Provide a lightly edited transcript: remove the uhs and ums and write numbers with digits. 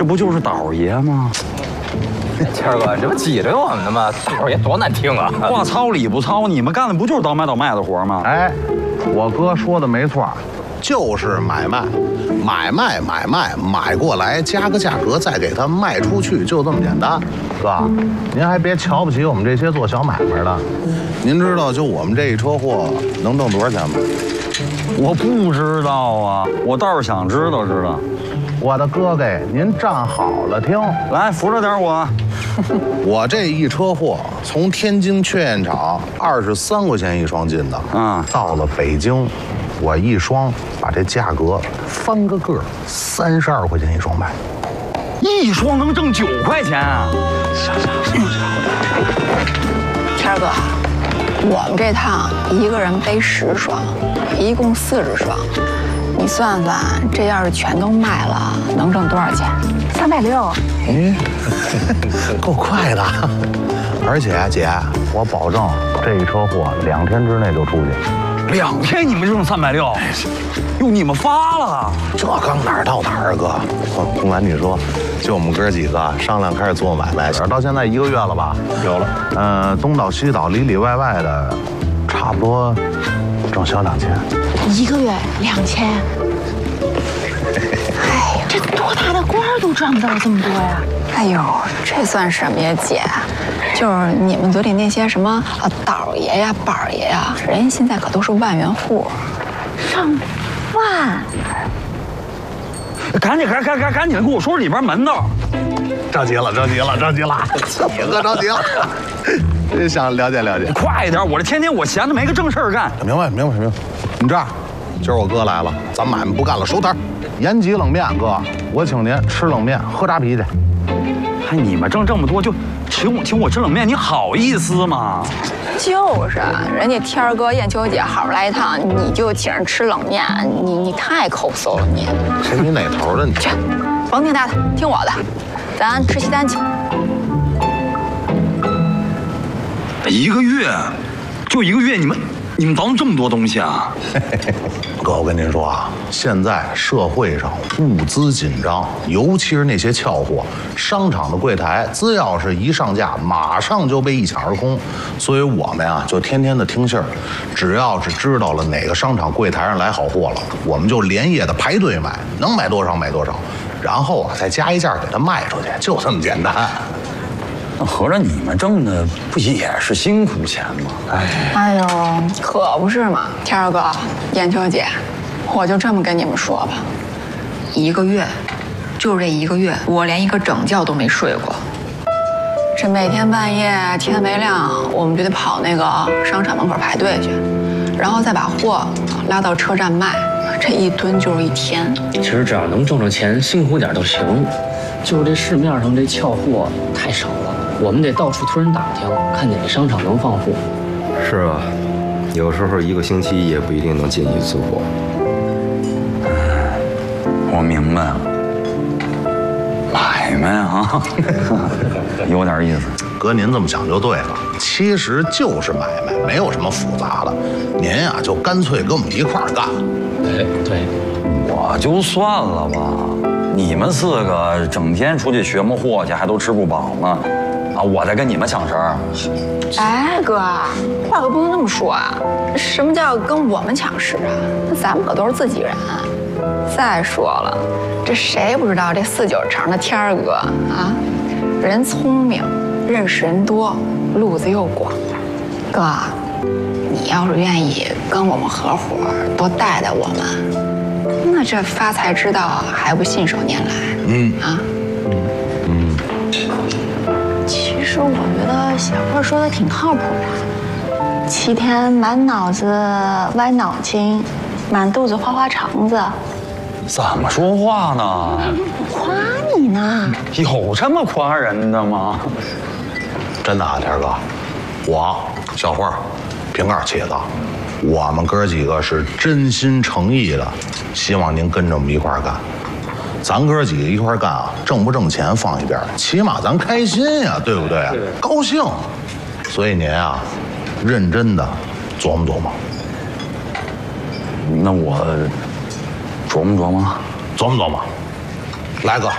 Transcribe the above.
不就是倒爷吗？ 谦儿哥，这不挤着我们呢吗？倒爷多难听啊！ 话糙理不糙，你们干的不就是倒卖的活吗？ 哎，我哥说的没错，就是买卖，买过来加个价格，再给他卖出去，就这么简单。哥，您还别瞧不起我们这些做小买卖的。您知道就我们这一车货能挣多少钱吗？ 我不知道啊，我倒是想知道。 我的哥哥，您站好了听， 来扶着点我。 我这一车货从天津劝业场23块钱一双进的，到了北京，我一双把这价格翻个个，32块钱一双卖， 一双能挣9块钱啊！ 天儿哥，我们这趟一个人背10双，一共40双。你算算，这要是全都卖了，能挣多少钱？360。 哎，够快的。而且姐，我保证这一车货2天之内就出去。 2天你们就挣360？哟，你们发了？ 这刚哪儿到哪儿啊，哥？不瞒你说，就我们哥几个商量开始做买卖，到现在1个月了吧？有了。东倒西倒，里里外外的，差不多挣小2000。 1个月2000，哎呀，这多大的官儿都赚不到这么多呀！ 哎呦，这算什么呀，姐？就是你们嘴里那些什么倒爷呀、板爷呀，人家现在可都是万元户， 上万！ 赶紧跟我说里边门道。 着急了，几个着急了。想了解了解， 快一点！我这天天我闲着没个正事儿干。 明白。你这样，今儿我哥来了，咱买卖不干了，收摊。延吉冷面，哥，我请您吃冷面，喝扎啤去。 还你们挣这么多，就请我吃冷面，你好意思吗？ 就是，人家天儿哥、燕秋姐好来一趟，你就请人吃冷面，你太抠搜了你。 谁你哪头的你？ 去，甭听他的，听我的，咱吃西单去。 1个月，就1个月，你们倒腾这么多东西啊？ 哥，我跟您说啊，现在社会上物资紧张，尤其是那些俏货，商场的柜台只要是一上架，马上就被一抢而空。所以我们呀，就天天的听信儿，只要是知道了哪个商场柜台上来好货了，我们就连夜的排队买，能买多少买多少，然后啊再加一价给它卖出去，就这么简单。 那合着你们挣的不也是辛苦钱吗？ 哎呦，可不是嘛！天儿哥、燕秋姐，我就这么跟你们说吧，1个月，就是这1个月，我连一个整觉都没睡过。这每天半夜天没亮，我们就得跑那个商场门口排队去，然后再把货拉到车站卖，这一蹲就是1天。 其实只要能挣着钱，辛苦点都行。就是这市面上这俏货太少了，我们得到处推人打听，看哪个商场能放货。 是啊，有时候1个星期也不一定能进1次货。 我明白了，买卖啊，有点意思。 哥，您这么想就对了，其实就是买卖，没有什么复杂的。您呀，就干脆跟我们一块儿干。 对， 我就算了吧，你们4个整天出去学摸货去，还都吃不饱呢，啊，我再跟你们抢食儿。 哎，哥，话可不能那么说啊！什么叫跟我们抢食啊？咱们可都是自己人。再说了，这谁不知道这49城的天儿哥啊？人聪明，认识人多，路子又广。哥，你要是愿意跟我们合伙，多带带我们，那这发财之道还不信手拈来？ 其实我觉得小慧说的挺靠谱的，7天满脑子歪脑筋，满肚子花花肠子。 怎么说话呢？ 夸你呢。 有这么夸人的吗？ 真的啊，天哥，我小慧、瓶盖、茄子，我们哥几个是真心诚意的，希望您跟着我们一块儿干。咱哥几个一块儿干啊，挣不挣钱放一边，起码咱开心呀，对不对？高兴。所以您啊，认真的琢磨琢磨。 那我琢磨琢磨， 琢磨琢磨。来哥，